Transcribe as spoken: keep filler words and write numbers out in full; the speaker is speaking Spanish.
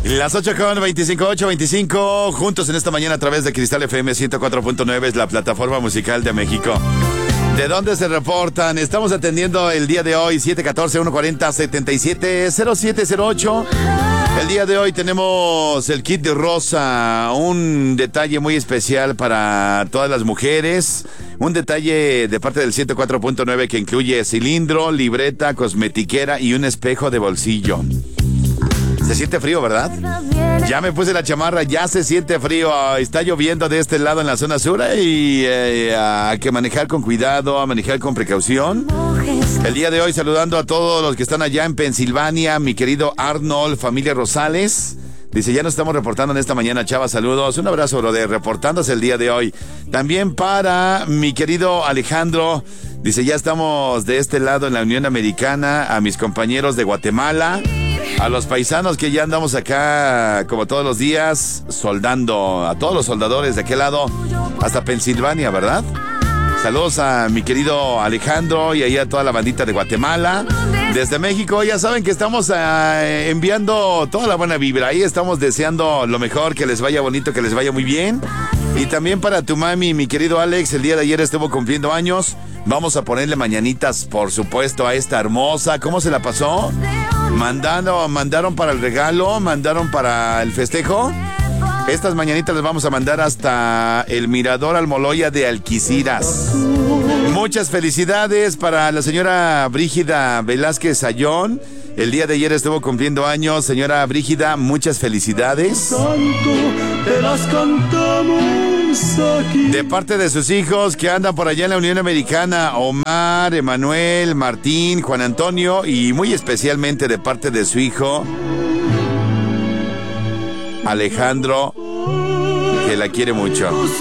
Las ocho con veinticinco, ocho veinticinco, juntos en esta mañana a través de Cristal F M ciento cuatro punto nueve, es la plataforma musical de México. ¿De dónde se reportan? Estamos atendiendo el día de hoy, siete uno cuatro, uno cuatro cero, siete siete cero siete cero ocho. El día de hoy tenemos el kit de rosa, un detalle muy especial para todas las mujeres. Un detalle de parte del ciento cuatro punto nueve que incluye cilindro, libreta, cosmetiquera y un espejo de bolsillo. Se siente frío, ¿verdad? Ya me puse la chamarra, ya se siente frío. Está lloviendo de este lado en la zona sur y eh, hay que manejar con cuidado, a manejar con precaución. El día de hoy saludando a todos los que están allá en Pensilvania, mi querido Arnold, familia Rosales. Dice, ya nos estamos reportando en esta mañana, Chava, saludos. Un abrazo, brother, reportándose el día de hoy. También para mi querido Alejandro. Dice, ya estamos de este lado en la Unión Americana. A mis compañeros de Guatemala. A los paisanos que ya andamos acá, como todos los días, soldando. A todos los soldadores de aquel lado, hasta Pensilvania, ¿verdad? Saludos a mi querido Alejandro y ahí a toda la bandita de Guatemala. Desde México, ya saben que estamos uh, enviando toda la buena vibra. Ahí estamos deseando lo mejor, que les vaya bonito, que les vaya muy bien. Y también para tu mami, mi querido Alex, el día de ayer estuvo cumpliendo años. Vamos a ponerle mañanitas, por supuesto, a esta hermosa. ¿Cómo se la pasó? Mandando, mandaron para el regalo, mandaron para el festejo. Estas mañanitas las vamos a mandar hasta el Mirador Almoloya de Alquiciras. Muchas felicidades para la señora Brígida Velázquez Sayón. El día de ayer estuvo cumpliendo años. Señora Brígida, muchas felicidades. De parte de sus hijos que andan por allá en la Unión Americana, Omar, Emanuel, Martín, Juan Antonio, y muy especialmente de parte de su hijo Alejandro, que la quiere mucho.